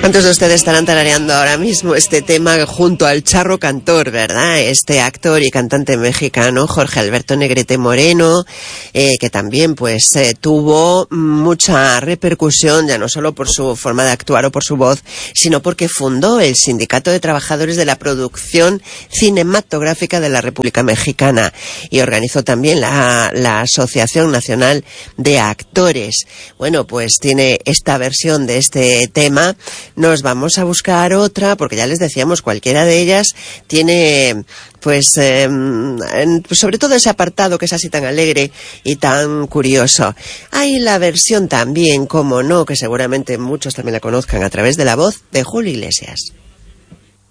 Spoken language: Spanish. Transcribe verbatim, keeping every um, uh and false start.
¿Cuántos de ustedes estarán tarareando ahora mismo este tema junto al charro cantor, verdad? Este actor y cantante mexicano, Jorge Alberto Negrete Moreno, eh, que también pues eh, tuvo mucha repercusión, ya no solo por su forma de actuar o por su voz, sino porque fundó el Sindicato de Trabajadores de la Producción Cinematográfica de la República Mexicana y organizó también la, la Asociación Nacional de Actores. Bueno, pues tiene esta versión de este tema. Nos vamos a buscar otra, porque ya les decíamos, cualquiera de ellas tiene, pues, eh, sobre todo ese apartado que es así tan alegre y tan curioso. Hay la versión también, como no, que seguramente muchos también la conozcan a través de la voz de Julio Iglesias.